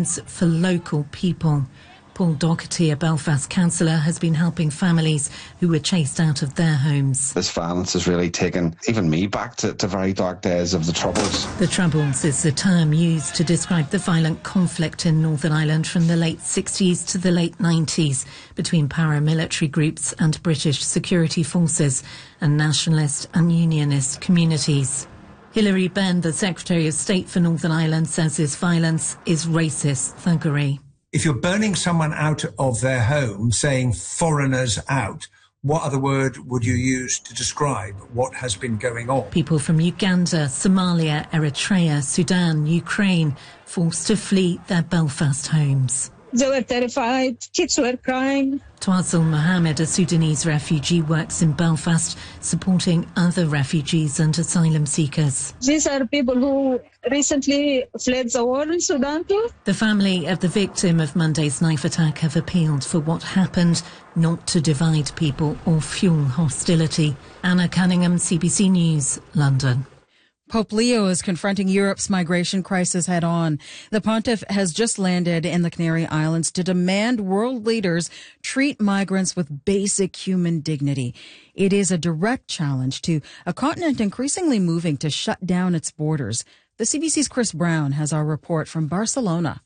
homes for local people. Paul Doherty, a Belfast councillor, has been helping families who were chased out of their homes. This violence has really taken even me back to very dark days of the Troubles. The Troubles is the term used to describe the violent conflict in Northern Ireland from the late 60s to the late 90s between paramilitary groups and British security forces and nationalist and unionist communities. Hilary Benn, the Secretary of State for Northern Ireland, says this violence is racist thuggery. If you're burning someone out of their home, saying foreigners out, what other word would you use to describe what has been going on? People from Uganda, Somalia, Eritrea, Sudan, Ukraine, forced to flee their Belfast homes. They were terrified, kids were crying. Twazel Mohammed, a Sudanese refugee, works in Belfast, supporting other refugees and asylum seekers. These are people who recently fled the war in Sudan too. The family of the victim of Monday's knife attack have appealed for what happened not to divide people or fuel hostility. Anna Cunningham, CBC News, London. Pope Leo is confronting Europe's migration crisis head on. The pontiff has just landed in the Canary Islands to demand world leaders treat migrants with basic human dignity. It is a direct challenge to a continent increasingly moving to shut down its borders. The CBC's Chris Brown has our report from Barcelona.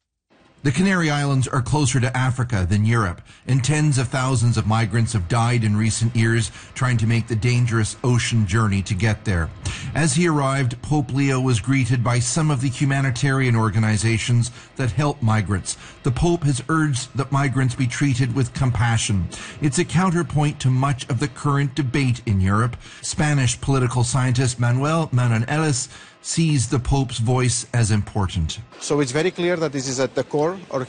The Canary Islands are closer to Africa than Europe, and tens of thousands of migrants have died in recent years trying to make the dangerous ocean journey to get there. As he arrived, Pope Leo was greeted by some of the humanitarian organizations that help migrants. The Pope has urged that migrants be treated with compassion. It's a counterpoint to much of the current debate in Europe. Spanish political scientist Manuel Manonellis sees the Pope's voice as important. So it's very clear that this is at the core of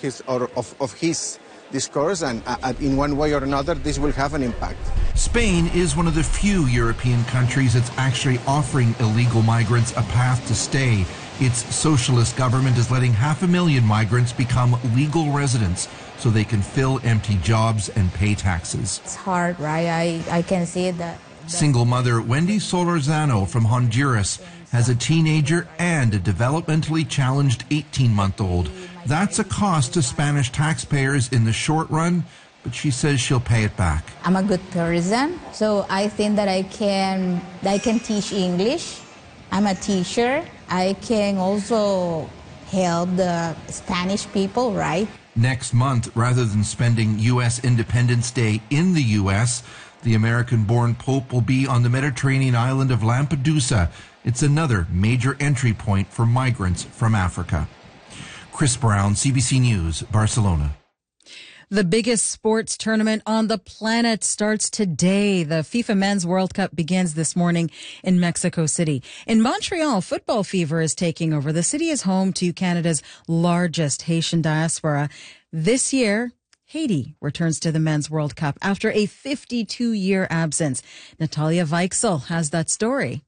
his discourse, and in one way or another this will have an impact. Spain is one of the few European countries that's actually offering illegal migrants a path to stay. Its socialist government is letting 500,000 migrants become legal residents so they can fill empty jobs and pay taxes. It's hard, right? I can see that. Single mother Wendy Solorzano from Honduras has a teenager and a developmentally challenged 18-month-old. That's a cost to Spanish taxpayers in the short run, but she says she'll pay it back. I'm a good person, so I think that I can teach English. I'm a teacher. I can also help the Spanish people, right? Next month, rather than spending U.S. Independence Day in the U.S., the American-born Pope will be on the Mediterranean island of Lampedusa. It's another major entry point for migrants from Africa. Chris Brown, CBC News, Barcelona. The biggest sports tournament on the planet starts today. The FIFA Men's World Cup begins this morning in Mexico City. In Montreal, football fever is taking over. The city is home to Canada's largest Haitian diaspora. This year, Haiti returns to the Men's World Cup after a 52-year absence. Natalia Weichsel has that story.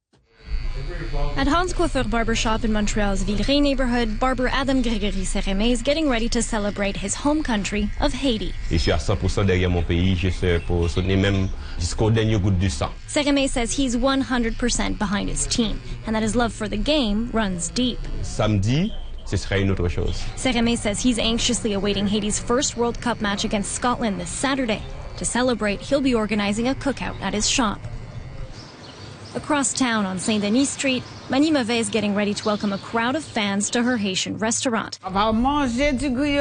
At Hans Coiffeur Barbershop in Montreal's Villeray neighborhood, barber Adam Grégory Seremé is getting ready to celebrate his home country of Haiti. Je suis à 100% derrière mon pays, je suis pour soutenir même jusqu'au dernier goutte du sang. Seremé says he's 100% behind his team and that his love for the game runs deep. Samedi, ce sera une autre chose. Seremé says he's anxiously awaiting Haiti's first World Cup match against Scotland this Saturday. To celebrate, he'll be organizing a cookout at his shop. Across town on Saint-Denis Street, Mani Mauvais is getting ready to welcome a crowd of fans to her Haitian restaurant. Mauvais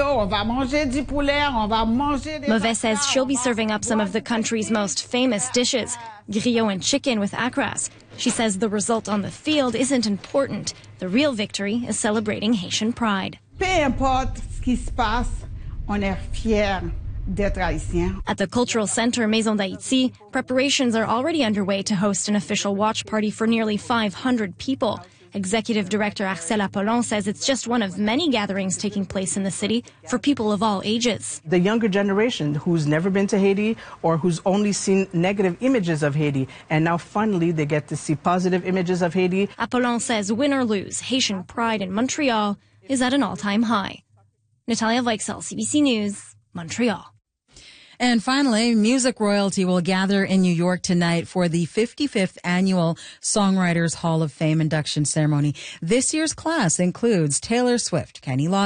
says she'll be serving up some of the country's most famous dishes, griot and chicken with acras. She says the result on the field isn't important. The real victory is celebrating Haitian pride. Peu importe ce qui se passe, on est fiers. At the cultural center Maison d'Haïti, preparations are already underway to host an official watch party for nearly 500 people. Executive Director Axel Apollon says it's just one of many gatherings taking place in the city for people of all ages. The younger generation who's never been to Haiti or who's only seen negative images of Haiti, and now finally they get to see positive images of Haiti. Apollon says win or lose, Haitian pride in Montreal is at an all-time high. Natalia Weichsel, CBC News, Montreal. And finally, music royalty will gather in New York tonight for the 55th annual Songwriters Hall of Fame induction ceremony. This year's class includes Taylor Swift, Kenny Loggins,